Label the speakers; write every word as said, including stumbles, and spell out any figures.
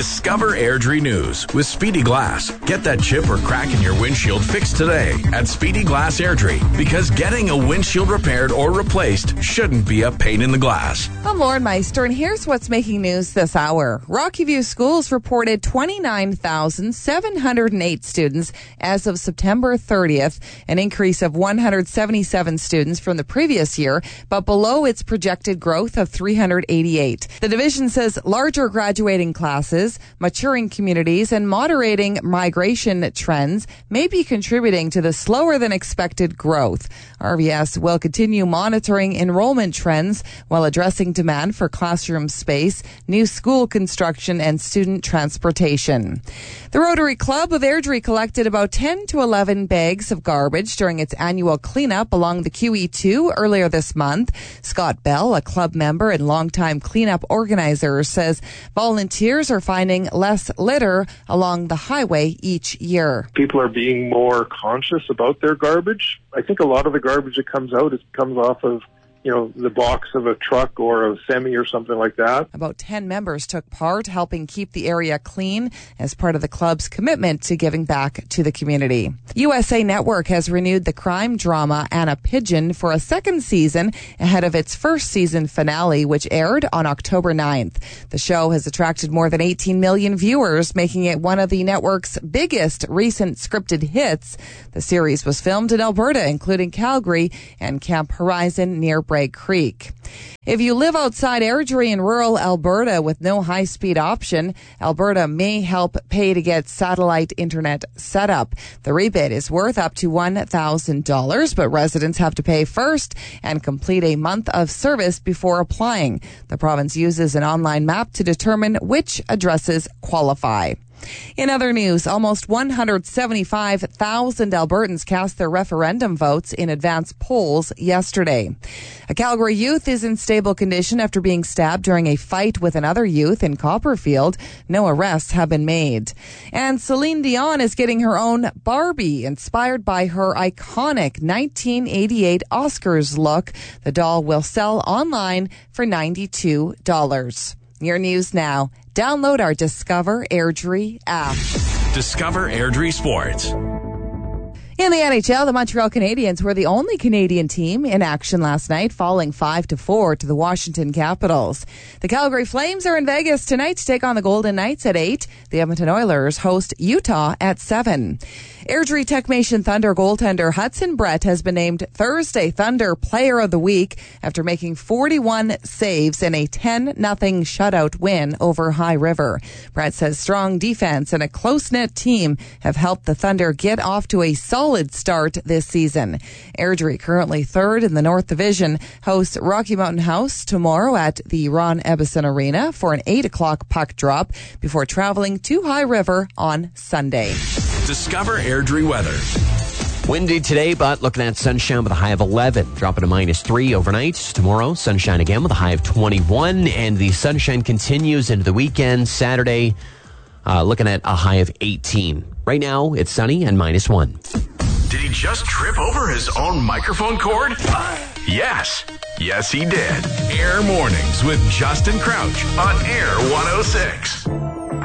Speaker 1: Discover Airdrie News with Speedy Glass. Get that chip or crack in your windshield fixed today at Speedy Glass Airdrie, because getting a windshield repaired or replaced shouldn't be a pain in the glass.
Speaker 2: I'm Lauren Meister, and here's what's making news this hour. Rocky View Schools reported twenty-nine thousand seven hundred eight students as of September thirtieth, an increase of one hundred seventy-seven students from the previous year, but below its projected growth of three hundred eighty-eight. The division says larger graduating classes, maturing communities, and moderating migration trends may be contributing to the slower than expected growth. R V S will continue monitoring enrollment trends while addressing demand for classroom space, new school construction, and student transportation. The Rotary Club of Airdrie collected about ten to eleven bags of garbage during its annual cleanup along the Q E two earlier this month. Scott Bell, a club member and longtime cleanup organizer, says volunteers are finding less litter along the highway each year.
Speaker 3: People are being more conscious about their garbage. I think a lot of the garbage that comes out, it comes off of, you know, the box of a truck or a semi or something like that.
Speaker 2: About ten members took part, helping keep the area clean as part of the club's commitment to giving back to the community. U S A Network has renewed the crime drama Anna Pigeon for a second season ahead of its first season finale, which aired on October ninth. The show has attracted more than eighteen million viewers, making it one of the network's biggest recent scripted hits. The series was filmed in Alberta, including Calgary and Camp Horizon near Bragg Creek. If you live outside Airdrie in rural Alberta with no high-speed option, Alberta may help pay to get satellite internet set up. The rebate is worth up to one thousand dollars, but residents have to pay first and complete a month of service before applying. The province uses an online map to determine which addresses qualify. In other news, almost one hundred seventy-five thousand Albertans cast their referendum votes in advance polls yesterday. A Calgary youth is in stable condition after being stabbed during a fight with another youth in Copperfield. No arrests have been made. And Celine Dion is getting her own Barbie, inspired by her iconic nineteen eighty-eight Oscars look. The doll will sell online for ninety-two dollars. Your news now. Download our Discover Airdrie app.
Speaker 1: Discover Airdrie Sports.
Speaker 2: In the N H L, the Montreal Canadiens were the only Canadian team in action last night, falling five to four to the Washington Capitals. The Calgary Flames are in Vegas tonight to take on the Golden Knights at eight. The Edmonton Oilers host Utah at seven. Airdrie Techmation Thunder goaltender Hudson Brett has been named Thursday Thunder Player of the Week after making forty-one saves in a ten nothing shutout win over High River. Brett says strong defense and a close-knit team have helped the Thunder get off to a solid start this season. Airdrie, currently third in the North Division, hosts Rocky Mountain House tomorrow at the Ron Ebbison Arena for an eight o'clock puck drop before traveling to High River on Sunday.
Speaker 1: Discover Airdrie weather.
Speaker 4: Windy today, but looking at sunshine with a high of eleven, dropping to minus three overnight. Tomorrow, sunshine again with a high of twenty-one, and the sunshine continues into the weekend. Saturday, uh, looking at a high of eighteen. Right now, it's sunny and minus one.
Speaker 1: Did he just trip over his own microphone cord? Yes. Yes, he did. Air Mornings with Justin Crouch on Air one oh six.